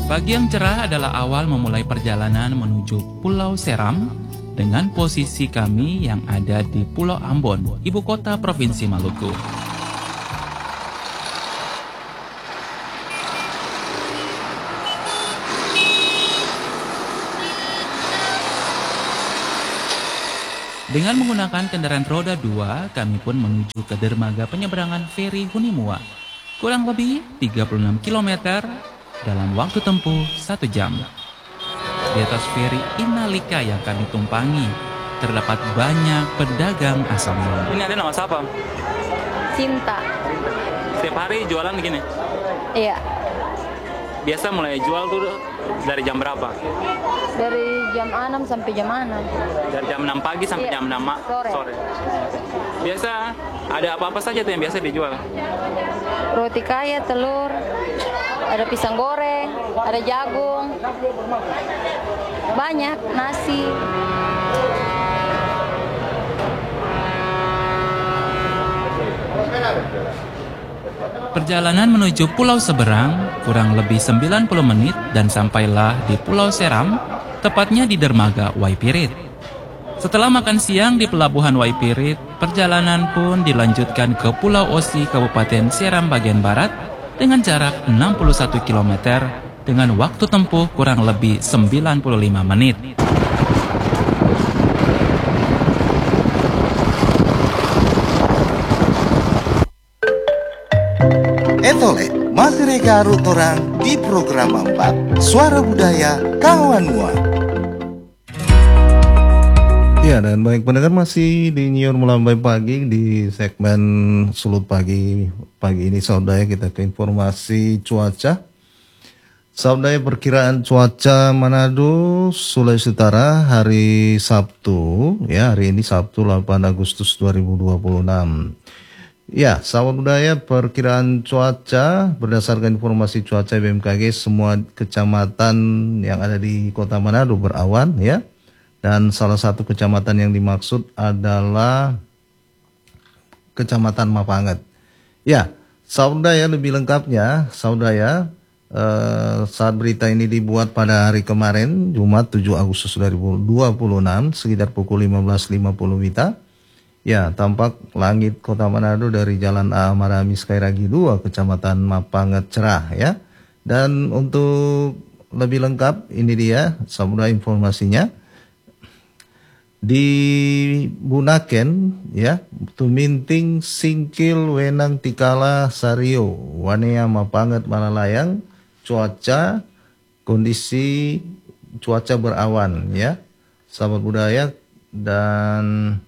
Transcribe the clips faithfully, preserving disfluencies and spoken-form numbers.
Pagi yang cerah adalah awal memulai perjalanan menuju Pulau Seram dengan posisi kami yang ada di Pulau Ambon, ibu kota Provinsi Maluku. Dengan menggunakan kendaraan roda dua, kami pun menuju ke dermaga penyeberangan feri Hunimua. Kurang lebih tiga puluh enam kilometer dalam waktu tempuh satu jam. Di atas feri Inalika yang kami tumpangi, terdapat banyak pedagang asal Maluku. Ini ada nama siapa? Cinta. Setiap hari jualan begini? Iya. Biasa mulai jual tuh dari jam berapa? Dari jam enam sampai jam enam. Dari jam enam pagi sampai Iya, jam enam sore. sore. Biasa ada apa-apa saja tuh yang biasa dijual? Roti kaya, telur, ada pisang goreng, ada jagung, banyak, nasi. Perjalanan menuju Pulau Seberang kurang lebih sembilan puluh menit dan sampailah di Pulau Seram, tepatnya di dermaga Waipirit. Setelah makan siang di pelabuhan Waipirit, perjalanan pun dilanjutkan ke Pulau Osi, Kabupaten Seram bagian barat dengan jarak enam puluh satu kilometer dengan waktu tempuh kurang lebih sembilan puluh lima menit. Etole, masih reka orang di program empat Suara Budaya Kawan Mua. Ya, dan baik pendengar masih di Nyiur Melambai Pagi di segmen Sulut Pagi. Pagi ini saudara kita ke informasi cuaca. Saudara perkiraan cuaca Manado, Sulawesi Utara hari Sabtu, ya hari ini Sabtu delapan Agustus dua ribu dua puluh enam. Ya, sahabat budaya, perkiraan cuaca berdasarkan informasi cuaca B M K G, semua kecamatan yang ada di kota Manado berawan ya. Dan salah satu kecamatan yang dimaksud adalah Kecamatan Mapanget. Ya, sahabat budaya lebih lengkapnya, sahabat budaya, eh, saat berita ini dibuat pada hari kemarin, Jumat tujuh Agustus dua ribu dua puluh enam, sekitar pukul lima belas lima puluh Wita. Ya, tampak langit kota Manado dari Jalan A Marami Skairagi dua, Kecamatan Mapanget cerah ya. Dan untuk lebih lengkap, ini dia saudara informasinya. Di Bunaken ya, Tuminting Singkil Wenang Tikala Sario, Wanea Mapanget Malalayang, cuaca kondisi cuaca berawan ya. Sahabat budaya, dan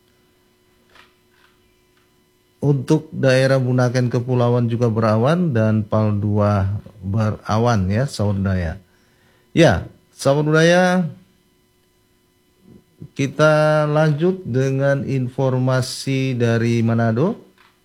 untuk daerah Bunaken Kepulauan juga berawan dan Pal dua berawan ya sahabat budaya. Ya, sahabat budaya, kita lanjut dengan informasi dari Manado.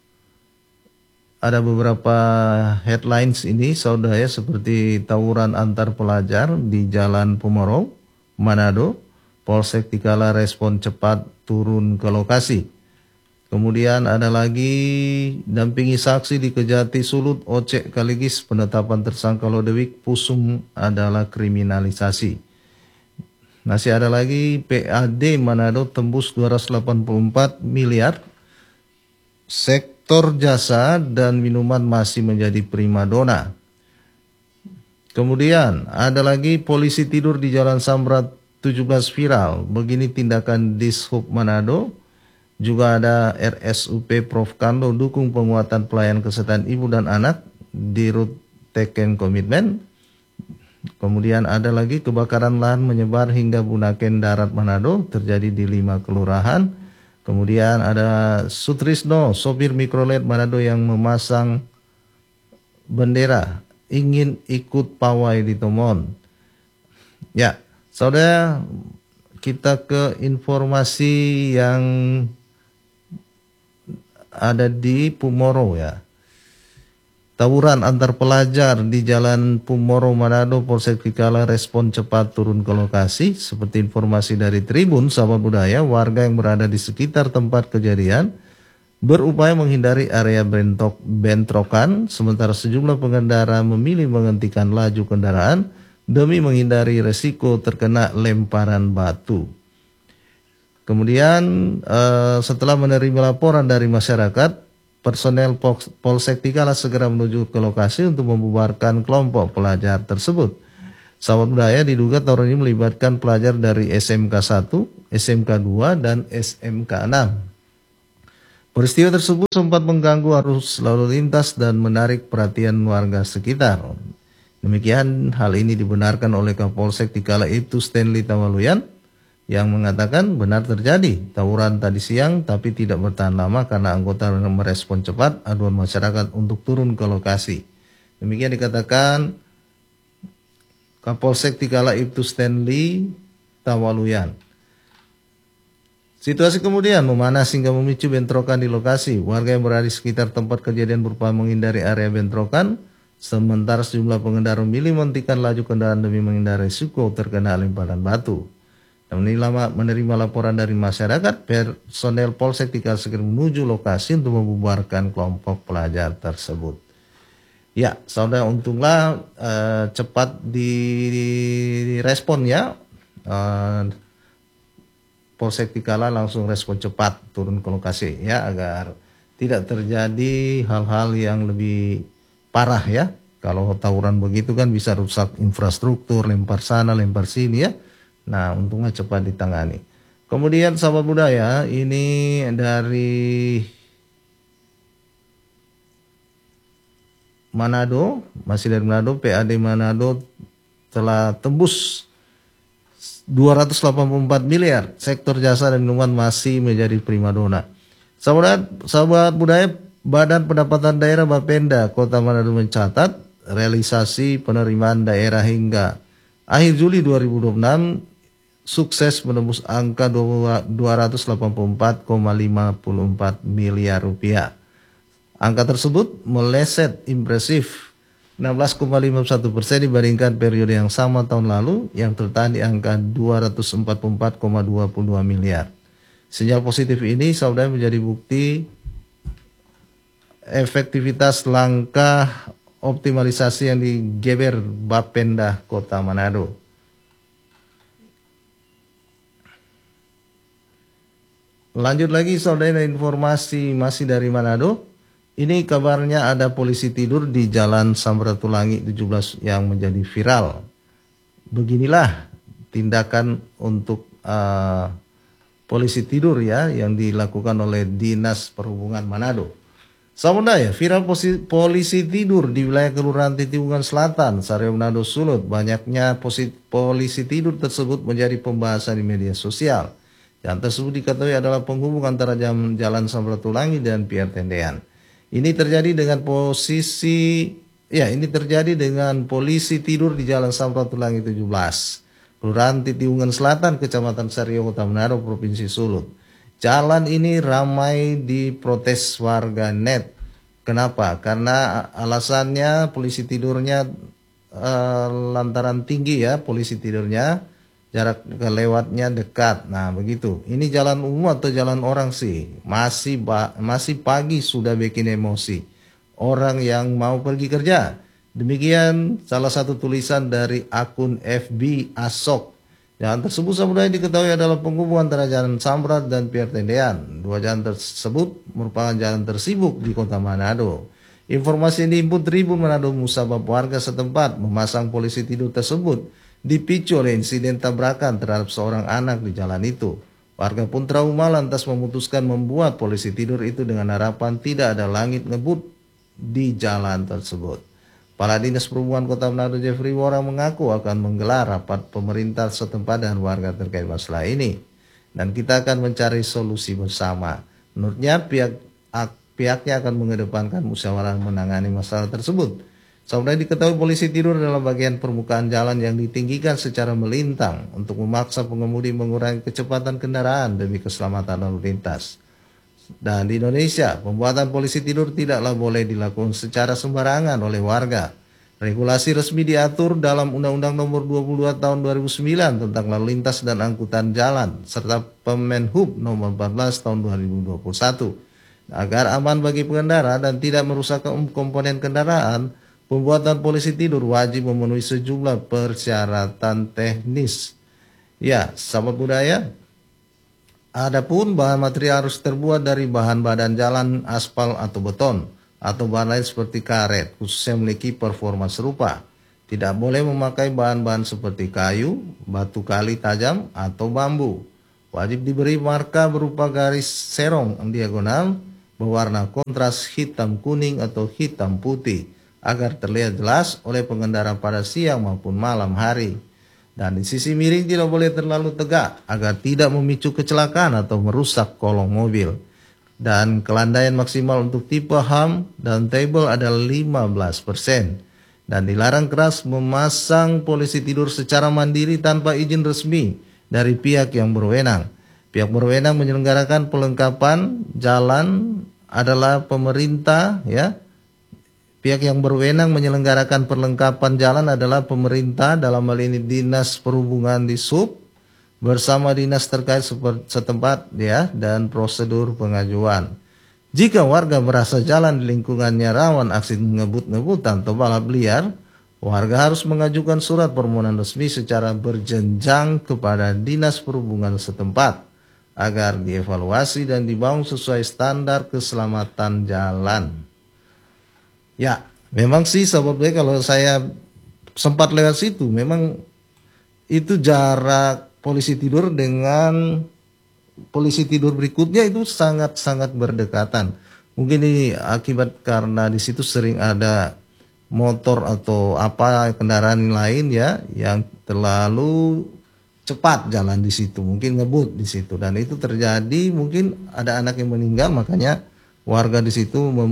Ada beberapa headlines ini sahabat budaya, seperti tawuran antar pelajar di Jalan Pumorong, Manado. Polsek Tikala respon cepat turun ke lokasi. Kemudian ada lagi dampingi saksi di Kejati Sulut, Ocek Kaligis, penetapan tersangka Lodewik Pusum adalah kriminalisasi. Masih ada lagi P A D Manado tembus dua ratus delapan puluh empat miliar. Sektor jasa dan minuman masih menjadi primadona. Kemudian ada lagi polisi tidur di Jalan Samrat tujuh belas viral. Begini tindakan Dishub Manado. Juga ada R S U P Prof Kando dukung penguatan pelayanan kesehatan ibu dan anak di Rut Teken Komitmen. Kemudian ada lagi kebakaran lahan menyebar hingga Bunaken Darat Manado, terjadi di lima kelurahan. Kemudian ada Sutrisno, sopir mikrolet Manado yang memasang bendera ingin ikut pawai di Tomon. Ya, saudara, kita ke informasi yang ada di Pumoro ya. Tawuran antar pelajar di Jalan Pumoro Manado, Polsek Tikala respon cepat turun ke lokasi. Seperti informasi dari Tribun sahabat budaya, warga yang berada di sekitar tempat kejadian berupaya menghindari area bentrok bentrokan, sementara sejumlah pengendara memilih menghentikan laju kendaraan demi menghindari resiko terkena lemparan batu. Kemudian eh, setelah menerima laporan dari masyarakat, personel Polsek Tikala segera menuju ke lokasi untuk membubarkan kelompok pelajar tersebut. Sahabat budaya, diduga tawuran ini melibatkan pelajar dari S M K satu, S M K dua, dan S M K enam. Peristiwa tersebut sempat mengganggu arus lalu lintas dan menarik perhatian warga sekitar. Demikian hal ini dibenarkan oleh Kapolsek Tikala Ibtu Stanley Tawaluyan yang mengatakan benar terjadi tawuran tadi siang tapi tidak bertahan lama karena anggota merespon cepat aduan masyarakat untuk turun ke lokasi. Demikian dikatakan Kapolsek Tikala Ibtu Stanley Tawaluyan. Situasi kemudian memanas hingga memicu bentrokan di lokasi. Warga yang berada di sekitar tempat kejadian berupaya menghindari area bentrokan, sementara sejumlah pengendara memilih menghentikan laju kendaraan demi menghindari risiko terkena lemparan batu. Dan menerima laporan dari masyarakat, personel Polsek Tikala segera menuju lokasi untuk membubarkan kelompok pelajar tersebut. Ya, saudara, untunglah uh, cepat direspon ya. Uh, Polsek Tikala langsung respon cepat turun ke lokasi ya agar tidak terjadi hal-hal yang lebih parah ya. Kalau tawuran begitu kan bisa rusak infrastruktur, lempar sana, lempar sini ya. Nah, untungnya cepat ditangani. Kemudian sahabat budaya, ini dari Manado, masih dari Manado, P A D Manado telah tembus dua ratus delapan puluh empat miliar. Sektor jasa dan minuman masih menjadi primadona. Sahabat, sahabat budaya, Badan Pendapatan Daerah Bapenda Kota Manado mencatat realisasi penerimaan daerah hingga akhir Juli dua ribu dua puluh enam sukses menembus angka dua ratus delapan puluh empat koma lima empat miliar rupiah. Angka tersebut meleset impresif enam belas koma lima satu persen dibandingkan periode yang sama tahun lalu yang tertahan di angka dua ratus empat puluh empat koma dua dua miliar. Sinyal positif ini saudara menjadi bukti efektivitas langkah optimalisasi yang digeber Bapenda Kota Manado. Lanjut lagi saudara, informasi masih dari Manado. Ini kabarnya ada polisi tidur di Jalan Samratulangi tujuh belas yang menjadi viral. Beginilah tindakan untuk uh, polisi tidur ya yang dilakukan oleh Dinas Perhubungan Manado. Saudara ya, viral polisi, polisi tidur di wilayah Kelurahan Titiwungan Selatan, Sario Manado Sulut. Banyaknya polisi, polisi tidur tersebut menjadi pembahasan di media sosial. Yang tersebut diketahui adalah penghubung antara Jalan Samratulangi dan Pier Tendean. Ini terjadi dengan posisi, ya ini terjadi dengan polisi tidur di Jalan Samratulangi tujuh belas, Kelurahan Titiwungan Selatan, Kecamatan Sario, Kota Manado, Provinsi Sulut. Jalan ini ramai diprotes warga net. Kenapa? Karena alasannya polisi tidurnya uh, lantaran tinggi ya, polisi tidurnya jarak kelewatnya dekat. Nah begitu. Ini jalan umum atau jalan orang sih? Masih masih pagi sudah bikin emosi orang yang mau pergi kerja. Demikian salah satu tulisan dari akun F B Asok. Jalan tersebut sebenarnya diketahui adalah penghubung antara Jalan Samrat dan Pier Tendean. Dua jalan tersebut merupakan jalan tersibuk di Kota Manado. Informasi ini dihimpun Tribun Manado Musabab warga setempat memasang polisi tidur tersebut dipicu oleh insiden tabrakan terhadap seorang anak di jalan itu. Warga pun trauma lantas memutuskan membuat polisi tidur itu dengan harapan tidak ada langit ngebut di jalan tersebut. Kepala Dinas Perhubungan Kota Manado Jeffrey Wora mengaku akan menggelar rapat pemerintah setempat dan warga terkait masalah ini. Dan kita akan mencari solusi bersama. Menurutnya pihak pihaknya akan mengedepankan musyawarah menangani masalah tersebut. Saudara diketahui polisi tidur adalah bagian permukaan jalan yang ditinggikan secara melintang untuk memaksa pengemudi mengurangi kecepatan kendaraan demi keselamatan lalu lintas. Dan di Indonesia, pembuatan polisi tidur tidaklah boleh dilakukan secara sembarangan oleh warga. Regulasi resmi diatur dalam Undang-Undang Nomor dua puluh dua Tahun dua ribu sembilan tentang lalu lintas dan angkutan jalan serta Permenhub Nomor empat belas Tahun dua ribu dua puluh satu. Agar aman bagi pengendara dan tidak merusak komponen kendaraan, pembuatan polisi tidur wajib memenuhi sejumlah persyaratan teknis. Ya, sahabat budaya, adapun bahan material harus terbuat dari bahan badan jalan, aspal atau beton, atau bahan lain seperti karet, khususnya memiliki performa serupa. Tidak boleh memakai bahan-bahan seperti kayu, batu kali tajam, atau bambu. Wajib diberi marka berupa garis serong diagonal berwarna kontras hitam kuning atau hitam putih agar terlihat jelas oleh pengendara pada siang maupun malam hari. Dan di sisi miring tidak boleh terlalu tegak agar tidak memicu kecelakaan atau merusak kolong mobil. Dan kelandaian maksimal untuk tipe ham dan table adalah lima belas persen. Dan dilarang keras memasang polisi tidur secara mandiri tanpa izin resmi dari pihak yang berwenang. Pihak berwenang menyelenggarakan pelengkapan jalan adalah pemerintah, ya. Pihak yang berwenang menyelenggarakan perlengkapan jalan adalah pemerintah, dalam hal ini Dinas Perhubungan di Sub bersama dinas terkait setempat, ya, dan prosedur pengajuan. Jika warga merasa jalan di lingkungannya rawan aksi ngebut-ngebutan atau balap liar, warga harus mengajukan surat permohonan resmi secara berjenjang kepada Dinas Perhubungan setempat agar dievaluasi dan dibangun sesuai standar keselamatan jalan. Ya, memang sih sahabat baik, kalau saya sempat lewat situ, memang itu jarak polisi tidur dengan polisi tidur berikutnya itu sangat-sangat berdekatan. Mungkin ini akibat karena di situ sering ada motor atau apa kendaraan lain, ya, yang terlalu cepat jalan di situ, mungkin ngebut di situ, dan itu terjadi, mungkin ada anak yang meninggal, makanya warga di situ mem,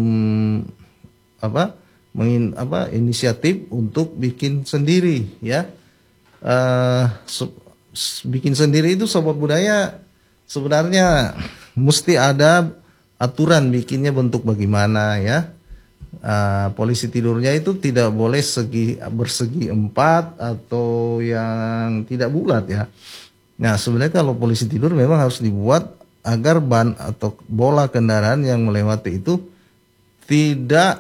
apa, mengin, apa, inisiatif untuk bikin sendiri, ya, uh, so, bikin sendiri itu sobat budaya sebenarnya mesti ada aturan bikinnya bentuk bagaimana, ya. Uh, polisi tidurnya itu tidak boleh segi bersegi empat atau yang tidak bulat, ya. Nah, sebenarnya kalau polisi tidur memang harus dibuat agar ban atau bola kendaraan yang melewati itu tidak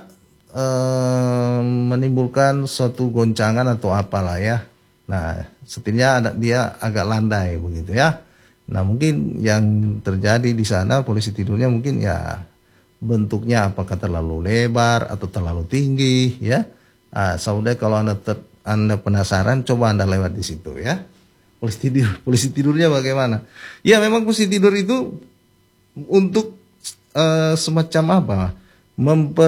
uh, menimbulkan suatu goncangan atau apalah, ya. Nah, setidaknya ada, dia agak landai begitu, ya. Nah, mungkin yang terjadi di sana polisi tidurnya mungkin, ya, bentuknya apakah terlalu lebar atau terlalu tinggi, ya. Ah, saudara, kalau anda ter, anda penasaran, coba anda lewat di situ, ya. Polisi tidur, polisi tidurnya bagaimana? Ya, memang polisi tidur itu untuk uh, semacam apa? Memper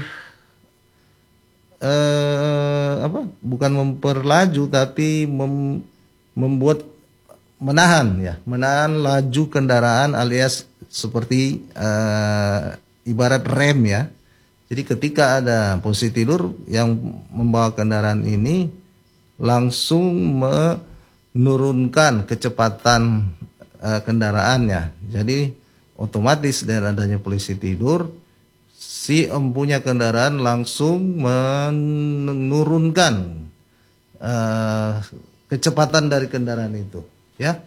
uh, apa? Bukan memperlaju, tapi mem, membuat menahan, ya, menahan laju kendaraan alias seperti uh, ibarat rem, ya. Jadi ketika ada posisi tidur yang membawa kendaraan ini langsung menurunkan kecepatan uh, kendaraannya. Jadi otomatis dengan adanya polisi tidur, si empunya kendaraan langsung menurunkan uh, kecepatan dari kendaraan itu, ya.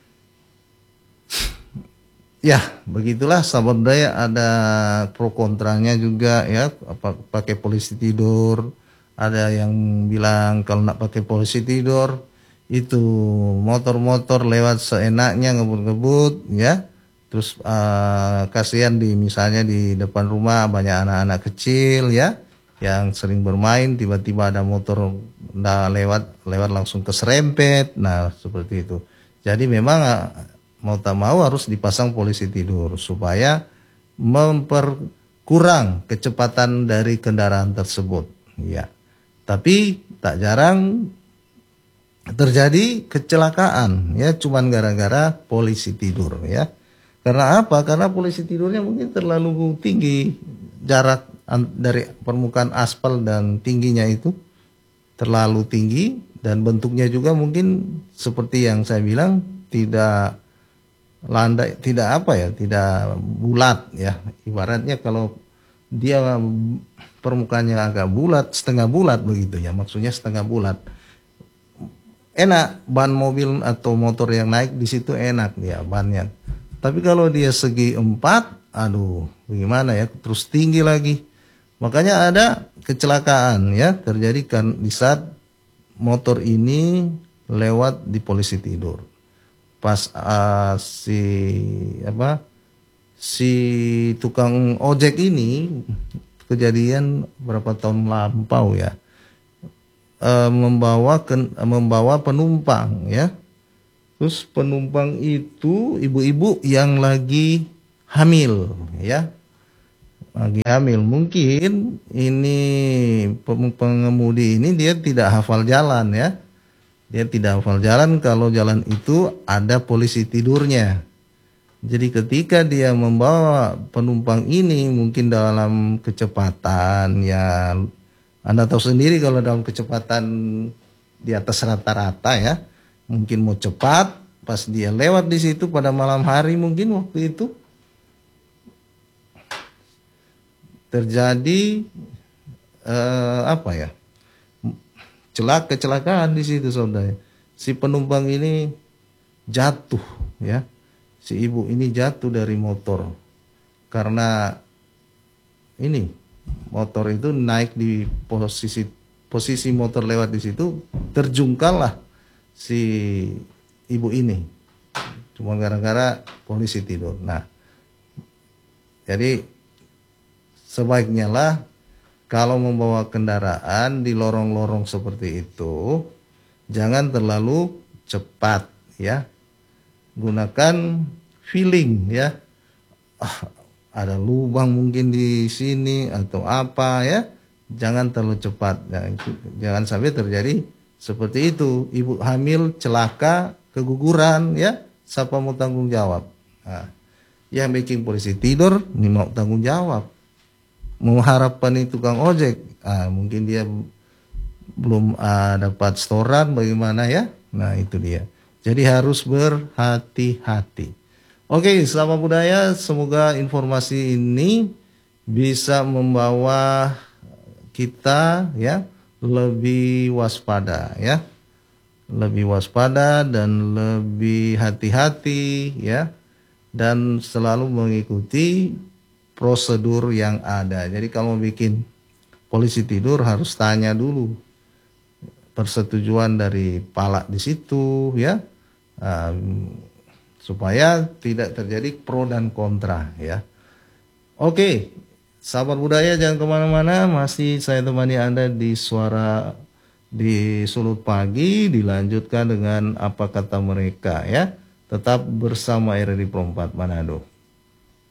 Ya, begitulah sahabat budaya, ada pro kontranya juga, ya, apa pakai polisi tidur. Ada yang bilang kalau nak pakai polisi tidur itu motor-motor lewat seenaknya, ngebut-ngebut, ya. Terus uh, kasihan di misalnya di depan rumah banyak anak-anak kecil, ya, yang sering bermain, tiba-tiba ada motor nah, lewat lewat langsung keserempet. Nah, seperti itu. Jadi memang uh, mau tak mau harus dipasang polisi tidur supaya memperkurang kecepatan dari kendaraan tersebut, ya. Tapi tak jarang terjadi kecelakaan, ya, cuman gara-gara polisi tidur, ya. Karena apa? Karena polisi tidurnya mungkin terlalu tinggi, jarak dari permukaan aspal dan tingginya itu terlalu tinggi, dan bentuknya juga mungkin seperti yang saya bilang tidak landai, tidak apa ya, tidak bulat, ya. Ibaratnya kalau dia permukaannya agak bulat, setengah bulat begitu, ya, maksudnya setengah bulat. Enak ban mobil atau motor yang naik di situ, enak dia bannya. Tapi kalau dia segi empat, aduh bagaimana ya, terus tinggi lagi. Makanya ada kecelakaan ya terjadi kan di saat motor ini lewat di polisi tidur. Pas uh, si apa si tukang ojek ini kejadian berapa tahun lampau ya, uh, membawa ken, membawa penumpang ya. Terus penumpang itu ibu-ibu yang lagi hamil ya. Lagi hamil, mungkin ini pengemudi ini dia tidak hafal jalan ya, dia tidak hafal jalan kalau jalan itu ada polisi tidurnya. Jadi ketika dia membawa penumpang ini mungkin dalam kecepatan ya, Anda tahu sendiri kalau dalam kecepatan di atas rata-rata ya, mungkin mau cepat, pas dia lewat di situ pada malam hari mungkin waktu itu terjadi eh, apa ya, celaka kecelakaan di situ saudara. Si penumpang ini jatuh ya, si ibu ini jatuh dari motor karena ini motor itu naik di posisi posisi motor lewat di situ, terjungkallah si ibu ini cuma gara-gara polisi tidur. Nah, jadi sebaiknya lah kalau membawa kendaraan di lorong-lorong seperti itu jangan terlalu cepat ya. Gunakan feeling ya. Ah, ada lubang mungkin di sini atau apa ya. Jangan terlalu cepat. Jangan sampai terjadi seperti itu. Ibu hamil celaka, keguguran ya. Siapa mau tanggung jawab? Nah, yang bikin polisi tidur ini mau tanggung jawab. Mengharapkan itu tukang ojek, ah, mungkin dia belum ah, dapat setoran bagaimana ya. Nah itu dia, jadi harus berhati-hati. Oke, selamat budaya, semoga informasi ini bisa membawa kita ya lebih waspada ya, lebih waspada dan lebih hati-hati ya, dan selalu mengikuti prosedur yang ada. Jadi kalau bikin polisi tidur harus tanya dulu persetujuan dari pala di situ ya, um, supaya tidak terjadi pro dan kontra ya. Oke, sahabat budaya jangan kemana-mana, masih saya temani Anda di suara di Sulut Pagi, dilanjutkan dengan apa kata mereka ya. Tetap bersama R R I Pro empat Manado.